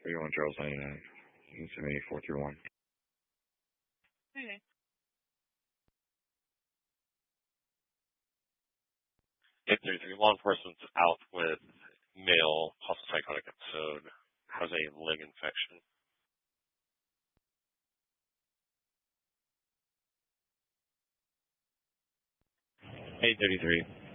31 Charles 99. 78431. Okay. 833, law enforcement's out with male hostile psychotic episode, has a leg infection. 833.